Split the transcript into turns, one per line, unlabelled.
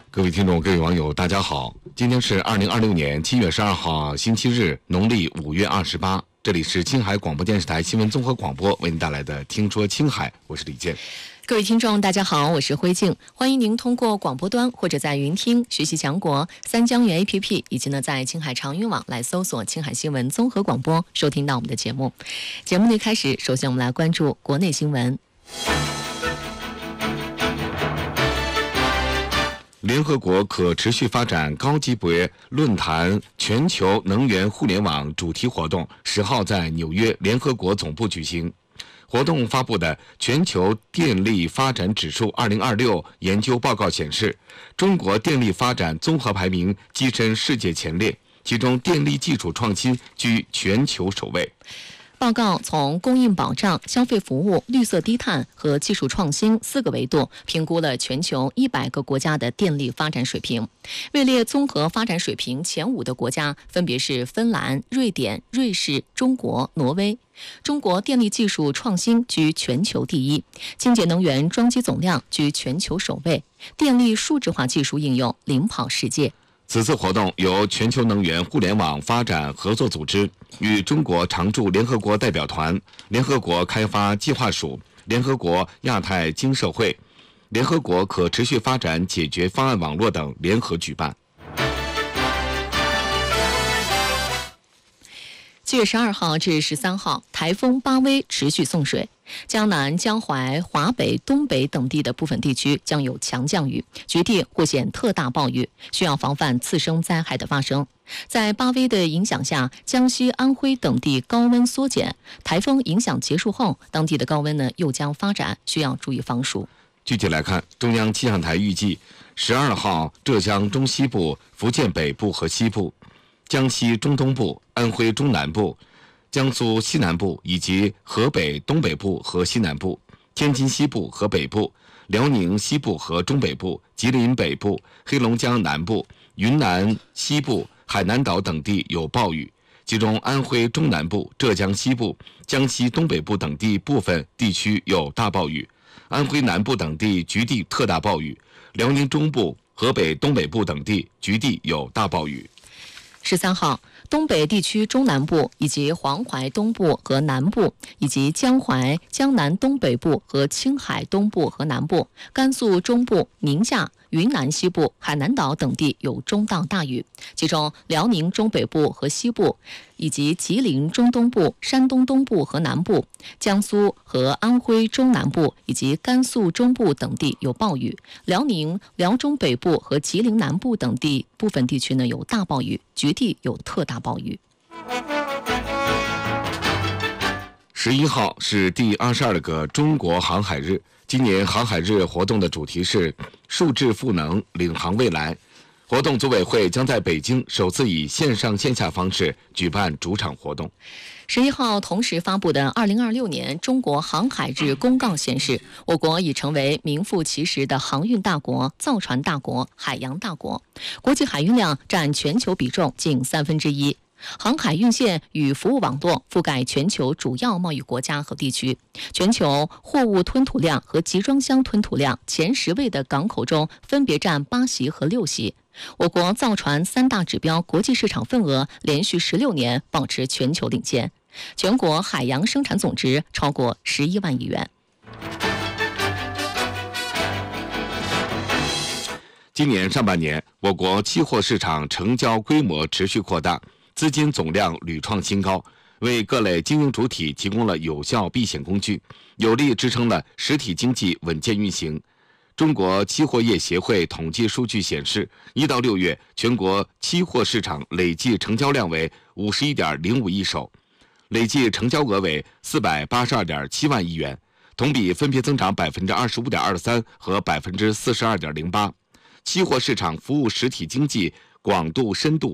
各位听众、各位网友，大家好！今天是2026年7月12号，星期日，农历5月28。这里是青海广播电视台新闻综合广播为您带来的《听说青海》，我是李健。
各位听众，大家好，我是辉静，欢迎您通过广播端或者在云听学习强国三江源 APP， 以及在青海长云网来搜索青海新闻综合广播，收听到我们的节目。节目的开始，首先我们来关注国内新闻。
联合国可持续发展高级别论坛全球能源互联网主题活动10号在纽约联合国总部举行。活动发布的全球电力发展指数2026研究报告显示，中国电力发展综合排名跻身世界前列，其中电力技术创新居全球首位。
报告从供应保障、消费服务、绿色低碳和技术创新4个维度评估了全球100个国家的电力发展水平。位列综合发展水平前5的国家分别是芬兰、瑞典、瑞士、中国、挪威。中国电力技术创新居全球第一，清洁能源装机总量居全球首位，电力数字化技术应用领跑世界。
此次活动由全球能源互联网发展合作组织与中国常驻联合国代表团、联合国开发计划署、联合国亚太经社会、联合国可持续发展解决方案网络等联合举办。
7月12号至13号，台风巴威持续送水，江南、江淮、华北、东北等地的部分地区将有强降雨，局地或显特大暴雨，需要防范次生灾害的发生。在巴威的影响下，江西、安徽等地高温缩减，台风影响结束后，当地的高温又将发展，需要注意防暑。
具体来看，中央气象台预计12号浙江中西部、福建北部和西部、江西中东部、安徽中南部、江苏西南部以及河北东北部和西南部、天津西部和北部、辽宁西部和中北部、吉林北部、黑龙江南部、云南西部、海南岛等地有暴雨，其中安徽中南部、浙江西部、江西东北部等地部分地区有大暴雨，安徽南部等地局地特大暴雨，辽宁中部、河北东北部等地局地有大暴雨。
13号，东北地区中南部以及黄淮东部和南部，以及江淮、江南东北部和青海东部和南部、甘肃中部、宁夏、云南西部、海南岛等地有中到大雨，其中辽宁中北部和西部，以及吉林中东部、山东东部和南部、江苏和安徽中南部以及甘肃中部等地有暴雨，辽宁、辽中北部和吉林南部等地部分地区有大暴雨，局地有特大暴雨。
11号是第22个中国航海日，今年航海日活动的主题是数字赋能，领航未来。活动组委会将在北京首次以线上线下方式举办主场活动。
11号同时发布的2026年中国航海日公告显示，我国已成为名副其实的航运大国、造船大国、海洋大国，国际海运量占全球比重近1/3。航海运线与服务网络覆盖全球主要贸易国家和地区，全球货物吞吐量和集装箱吞吐量前10位的港口中分别占8席和6席。我国造船3大指标国际市场份额连续16年保持全球领先，全国海洋生产总值超过11万亿元。
今年上半年，我国期货市场成交规模持续扩大，资金总量屡创新高，为各类经营主体提供了有效避险工具，有力支撑了实体经济稳健运行。中国期货业协会统计数据显示，1到6月全国期货市场累计成交量为51.05亿手，累计成交额为482.7万亿元，同比分别增长25.23%和42.08%。期货市场服务实体经济广度深度